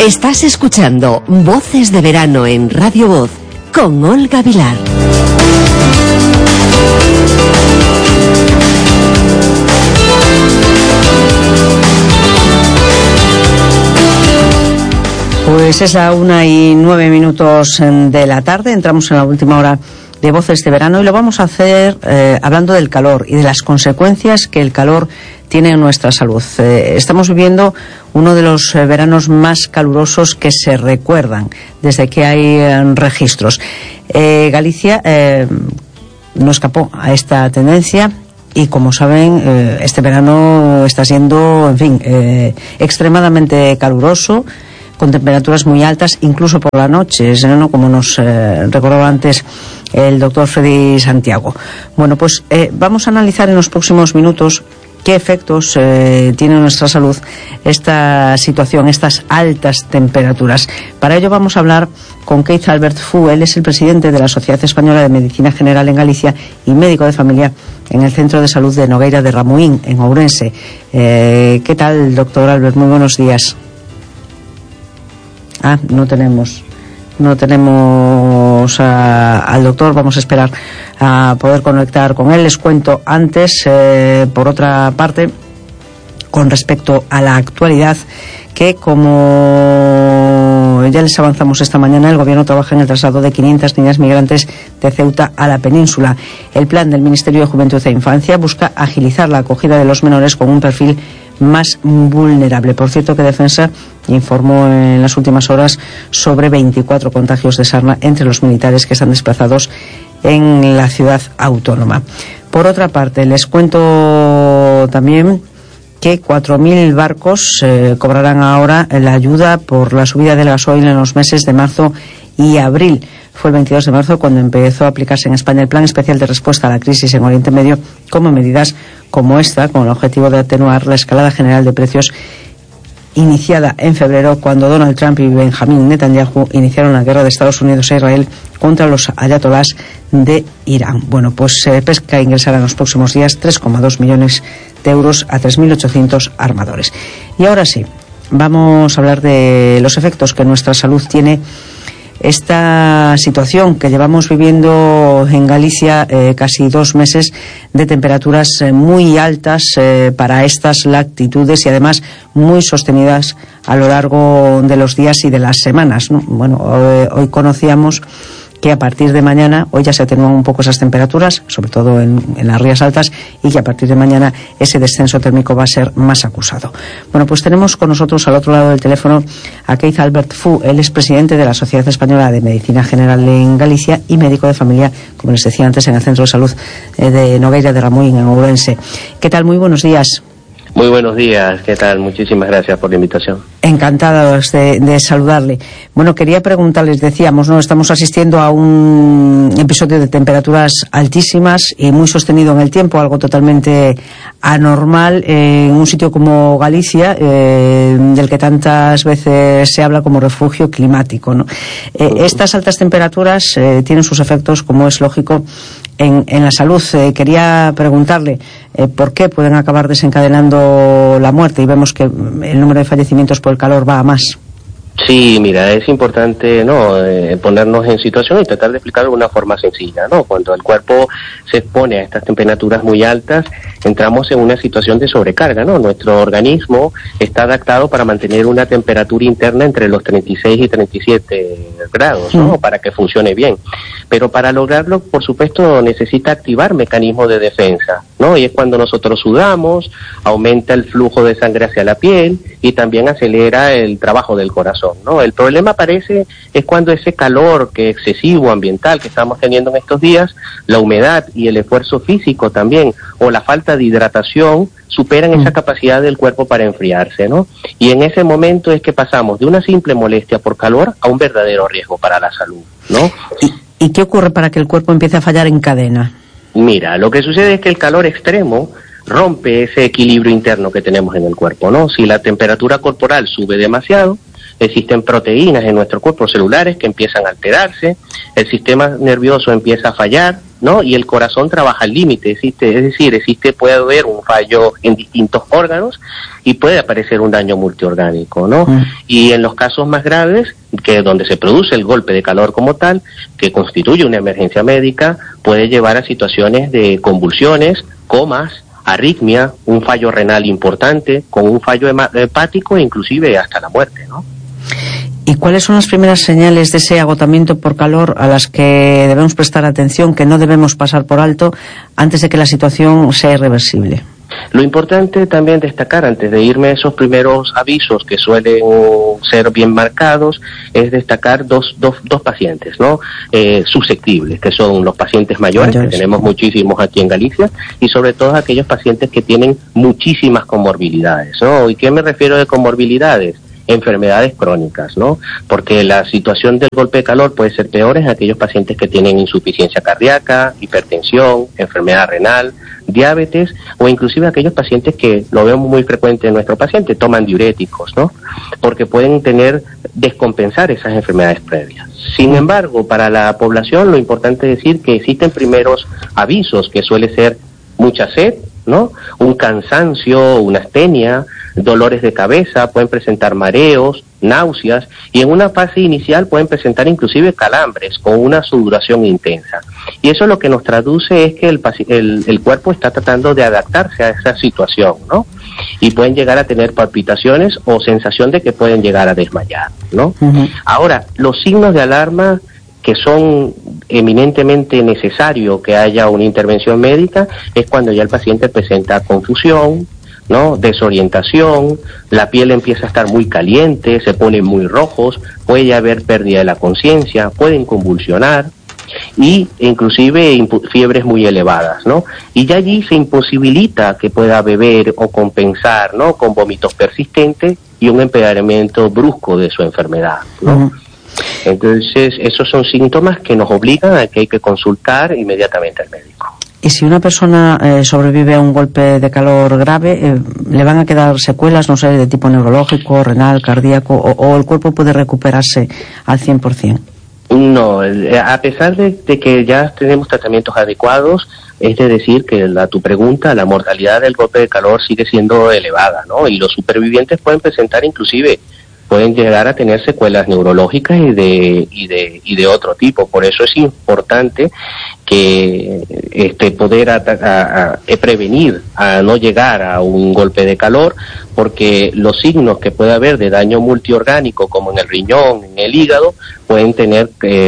Estás escuchando Voces de Verano en Radio Voz con Olga Vilar. Pues es la 1:09 de la tarde, entramos en la última hora de Voces de Verano y lo vamos a hacer hablando del calor y de las consecuencias que el calor tiene en nuestra salud. Estamos viviendo uno de los veranos más calurosos que se recuerdan desde que hay registros. Galicia no escapó a esta tendencia y, como saben, este verano está siendo, en fin, extremadamente caluroso, con temperaturas muy altas, incluso por la noche, ¿no? Como nos recordaba antes el doctor Freddy Santiago. Bueno, pues vamos a analizar en los próximos minutos qué efectos tiene en nuestra salud esta situación, estas altas temperaturas. Para ello vamos a hablar con Keith Albert Fu. Él es el presidente de la Sociedad Española de Medicina General en Galicia y médico de familia en el Centro de Salud de Nogueira de Ramuín, en Ourense. ¿Qué tal, doctor Albert? Muy buenos días. No tenemos al doctor. Vamos a esperar a poder conectar con él. Les cuento antes, por otra parte, con respecto a la actualidad, que como ya les avanzamos esta mañana, el Gobierno trabaja en el traslado de 500 niñas migrantes de Ceuta a la península. El plan del Ministerio de Juventud e Infancia busca agilizar la acogida de los menores con un perfil más vulnerable. Por cierto, que Defensa informó en las últimas horas sobre 24 contagios de sarna entre los militares que están desplazados en la ciudad autónoma. Por otra parte, les cuento también que 4.000 barcos cobrarán ahora la ayuda por la subida del gasoil en los meses de marzo y abril. Fue el 22 de marzo cuando empezó a aplicarse en España el Plan Especial de Respuesta a la Crisis en Oriente Medio, como medidas como esta, con el objetivo de atenuar la escalada general de precios iniciada en febrero, cuando Donald Trump y Benjamín Netanyahu iniciaron la guerra de Estados Unidos e Israel contra los ayatolás de Irán. Bueno, pues Pesca ingresará en los próximos días 3,2 millones de euros a 3.800 armadores. Y ahora sí, vamos a hablar de los efectos que nuestra salud tiene esta situación que llevamos viviendo en Galicia, casi 2 meses de temperaturas muy altas para estas latitudes y además muy sostenidas a lo largo de los días y de las semanas, ¿no? Bueno, hoy conocíamos que a partir de mañana, hoy ya se atenúan un poco esas temperaturas, sobre todo en las rías altas, y que a partir de mañana ese descenso térmico va a ser más acusado. Bueno, pues tenemos con nosotros al otro lado del teléfono a Keith Albert Fu. Él es presidente de la Sociedad Española de Medicina General en Galicia y médico de familia, como les decía antes, en el Centro de Salud de Nogueira de Ramuín, en Ourense. ¿Qué tal? Muy buenos días. Muy buenos días, ¿qué tal? Muchísimas gracias por la invitación. Encantados de saludarle. Bueno, quería preguntarles, decíamos, ¿no? Estamos asistiendo a un episodio de temperaturas altísimas y muy sostenido en el tiempo, algo totalmente anormal en un sitio como Galicia, del que tantas veces se habla como refugio climático, ¿no? Estas altas temperaturas tienen sus efectos, como es lógico, en la salud. Quería preguntarle por qué pueden acabar desencadenando la muerte, y vemos que el número de fallecimientos por el calor va a más. Sí, mira, es importante, ¿no?, ponernos en situación y tratar de explicarlo de una forma sencilla, ¿no? Cuando el cuerpo se expone a estas temperaturas muy altas, entramos en una situación de sobrecarga, ¿no? Nuestro organismo está adaptado para mantener una temperatura interna entre los 36 y 37 grados, ¿no?, para que funcione bien. Pero para lograrlo, por supuesto, necesita activar mecanismos de defensa, ¿no? Y es cuando nosotros sudamos, aumenta el flujo de sangre hacia la piel y también acelera el trabajo del corazón, ¿no? El problema aparece es cuando ese calor excesivo ambiental que estamos teniendo en estos días, la humedad y el esfuerzo físico también, o la falta de hidratación, superan esa capacidad del cuerpo para enfriarse, ¿no? Y en ese momento es que pasamos de una simple molestia por calor a un verdadero riesgo para la salud, ¿no? ¿Y qué ocurre para que el cuerpo empiece a fallar en cadena? Mira, lo que sucede es que el calor extremo rompe ese equilibrio interno que tenemos en el cuerpo, ¿no? Si la temperatura corporal sube demasiado, existen proteínas en nuestro cuerpo celulares que empiezan a alterarse, el sistema nervioso empieza a fallar, ¿no? Y el corazón trabaja al límite, puede haber un fallo en distintos órganos y puede aparecer un daño multiorgánico, ¿no? Y en los casos más graves, que donde se produce el golpe de calor como tal, que constituye una emergencia médica, puede llevar a situaciones de convulsiones, comas, arritmia, un fallo renal importante, con un fallo hepático e inclusive hasta la muerte, ¿no? ¿Y cuáles son las primeras señales de ese agotamiento por calor a las que debemos prestar atención, que no debemos pasar por alto antes de que la situación sea irreversible? Lo importante también destacar, antes de irme a esos primeros avisos que suelen ser bien marcados, es destacar dos pacientes, ¿no? Susceptibles, que son los pacientes mayores, que tenemos muchísimos aquí en Galicia, y sobre todo aquellos pacientes que tienen muchísimas comorbilidades, ¿no? ¿Y qué me refiero de comorbilidades? Enfermedades crónicas, ¿no? Porque la situación del golpe de calor puede ser peor en aquellos pacientes que tienen insuficiencia cardíaca, hipertensión, enfermedad renal, diabetes, o inclusive aquellos pacientes que lo vemos muy frecuente en nuestros pacientes, toman diuréticos, ¿no? Porque pueden descompensar esas enfermedades previas. Sin embargo, para la población lo importante es decir que existen primeros avisos, que suele ser mucha sed, ¿no? Un cansancio, una astenia, dolores de cabeza, pueden presentar mareos, náuseas, y en una fase inicial pueden presentar inclusive calambres con una sudoración intensa. Y eso lo que nos traduce es que el cuerpo está tratando de adaptarse a esa situación, ¿no? Y pueden llegar a tener palpitaciones o sensación de que pueden llegar a desmayar, ¿no? Ahora, los signos de alarma que son eminentemente necesario que haya una intervención médica es cuando ya el paciente presenta confusión, ¿no? Desorientación, la piel empieza a estar muy caliente, se ponen muy rojos, puede haber pérdida de la conciencia, pueden convulsionar y inclusive fiebres muy elevadas, ¿no? Y ya allí se imposibilita que pueda beber o compensar, ¿no? Con vómitos persistentes y un empeoramiento brusco de su enfermedad, ¿no? Entonces, esos son síntomas que nos obligan a que hay que consultar inmediatamente al médico. Y si una persona sobrevive a un golpe de calor grave, ¿le van a quedar secuelas, no sé, de tipo neurológico, renal, cardíaco, o el cuerpo puede recuperarse al 100%? No, a pesar de que ya tenemos tratamientos adecuados, es de decir que tu pregunta, la mortalidad del golpe de calor sigue siendo elevada, ¿no? Y los supervivientes pueden llegar a tener secuelas neurológicas y de otro tipo. Por eso es importante que poder prevenir a no llegar a un golpe de calor, porque los signos que puede haber de daño multiorgánico, como en el riñón, en el hígado, pueden tener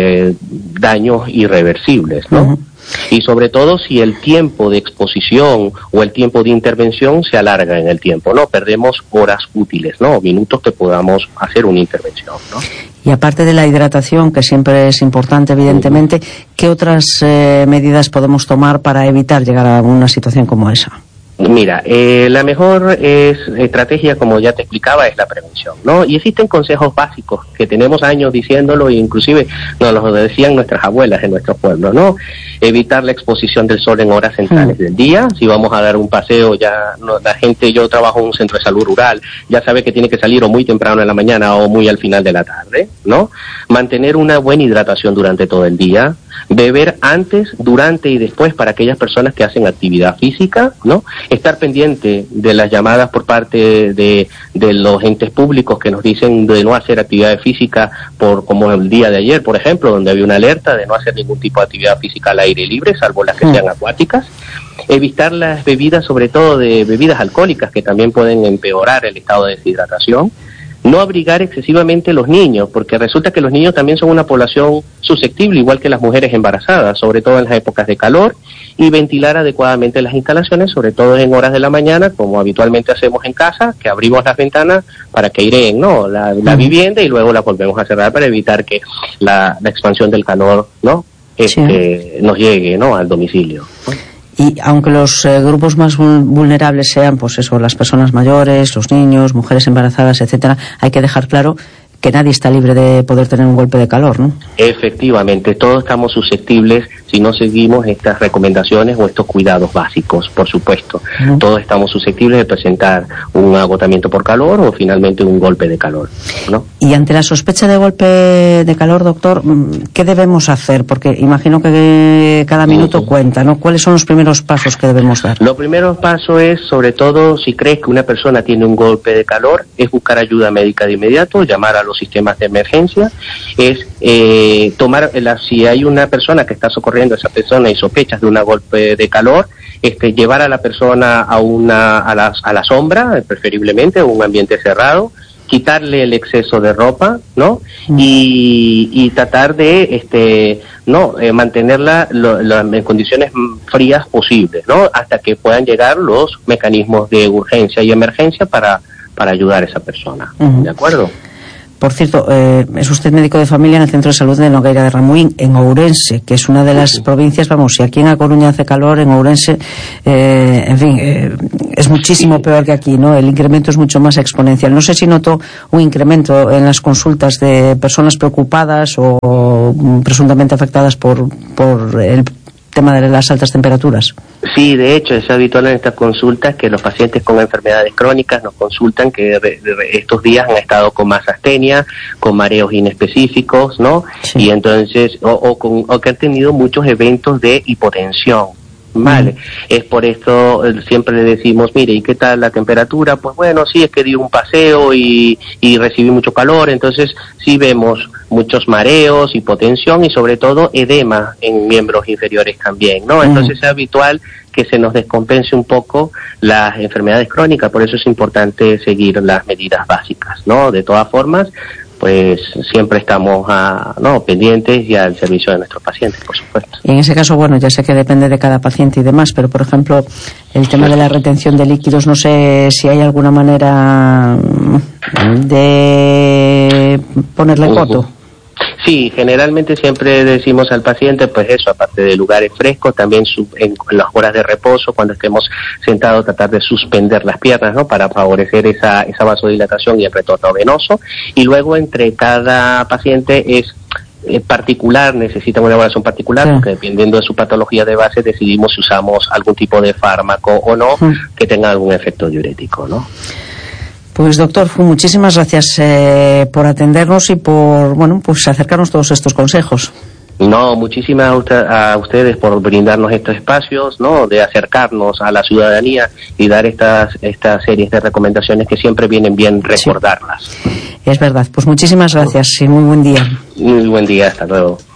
daños irreversibles, ¿no? Y sobre todo si el tiempo de exposición o el tiempo de intervención se alarga en el tiempo, ¿no? Perdemos horas útiles, ¿no? Minutos que podamos hacer una intervención, ¿no? Y aparte de la hidratación, que siempre es importante, evidentemente, ¿qué otras medidas podemos tomar para evitar llegar a una situación como esa? Mira, la mejor estrategia, como ya te explicaba, es la prevención, ¿no? Y existen consejos básicos que tenemos años diciéndolo, e inclusive nos lo decían nuestras abuelas en nuestros pueblos, ¿no? Evitar la exposición del sol en horas centrales del día. Si vamos a dar un paseo, yo trabajo en un centro de salud rural, ya sabe que tiene que salir o muy temprano en la mañana o muy al final de la tarde, ¿no? Mantener una buena hidratación durante todo el día. Beber antes, durante y después para aquellas personas que hacen actividad física, ¿no? Estar pendiente de las llamadas por parte de los entes públicos que nos dicen de no hacer actividad física, como el día de ayer, por ejemplo, donde había una alerta de no hacer ningún tipo de actividad física al aire libre, salvo las que sean acuáticas. Evitar las bebidas, sobre todo de bebidas alcohólicas, que también pueden empeorar el estado de deshidratación. No abrigar excesivamente los niños, porque resulta que los niños también son una población susceptible, igual que las mujeres embarazadas, sobre todo en las épocas de calor, y ventilar adecuadamente las instalaciones, sobre todo en horas de la mañana, como habitualmente hacemos en casa, que abrimos las ventanas para que aireen, ¿no? la vivienda, y luego la volvemos a cerrar para evitar que la expansión del calor, ¿no? Nos llegue, ¿no? Al domicilio, ¿no? Y aunque los grupos más vulnerables sean, pues eso, las personas mayores, los niños, mujeres embarazadas, etcétera, hay que dejar claro que nadie está libre de poder tener un golpe de calor, ¿no? Efectivamente, todos estamos susceptibles si no seguimos estas recomendaciones o estos cuidados básicos, por supuesto. Todos estamos susceptibles de presentar un agotamiento por calor o finalmente un golpe de calor, ¿no? Y ante la sospecha de golpe de calor, doctor, ¿qué debemos hacer? Porque imagino que cada minuto cuenta, ¿no? ¿Cuáles son los primeros pasos que debemos dar? Los primeros pasos es, sobre todo, si crees que una persona tiene un golpe de calor, es buscar ayuda médica de inmediato, llamar a los sistemas de emergencia, es si hay una persona que está socorriendo a esa persona y sospechas de un golpe de calor, llevar a la persona a la sombra, preferiblemente, a un ambiente cerrado, quitarle el exceso de ropa, ¿no? Y tratar de mantenerla en condiciones frías posibles, ¿no? Hasta que puedan llegar los mecanismos de urgencia y emergencia para ayudar a esa persona. ¿De acuerdo? Por cierto, es usted médico de familia en el Centro de Salud de Nogueira de Ramuín, en Ourense, que es una de las provincias, si aquí en A Coruña hace calor, en Ourense, es muchísimo peor que aquí, ¿no? El incremento es mucho más exponencial. No sé si notó un incremento en las consultas de personas preocupadas o presuntamente afectadas por el tema de las altas temperaturas. Sí, de hecho, es habitual en estas consultas que los pacientes con enfermedades crónicas nos consultan que estos días han estado con más astenia, con mareos inespecíficos, ¿no? Sí. Y entonces, o que han tenido muchos eventos de hipotensión. Vale, es por esto siempre le decimos, mire, ¿y qué tal la temperatura? Pues bueno, sí, es que di un paseo y recibí mucho calor, entonces sí vemos muchos mareos, hipotensión y sobre todo edema en miembros inferiores también, ¿no? Entonces es habitual que se nos descompense un poco las enfermedades crónicas, por eso es importante seguir las medidas básicas, ¿no? De todas formas, pues siempre estamos pendientes y al servicio de nuestros pacientes, por supuesto. Y en ese caso, ya sé que depende de cada paciente y demás, pero por ejemplo, el tema de la retención de líquidos, no sé si hay alguna manera de ponerle coto. Sí, generalmente siempre decimos al paciente, pues eso, aparte de lugares frescos, también en las horas de reposo, cuando estemos sentados, tratar de suspender las piernas, ¿no? Para favorecer esa vasodilatación y el retorno venoso. Y luego entre cada paciente es particular, necesita una evaluación particular, porque dependiendo de su patología de base decidimos si usamos algún tipo de fármaco o no, que tenga algún efecto diurético, ¿no? Pues doctor, muchísimas gracias por atendernos y por acercarnos todos estos consejos. No, muchísimas a ustedes por brindarnos estos espacios, ¿no? De acercarnos a la ciudadanía y dar estas series de recomendaciones que siempre vienen bien recordarlas. Sí. Es verdad. Pues muchísimas gracias y muy buen día. Muy buen día, hasta luego.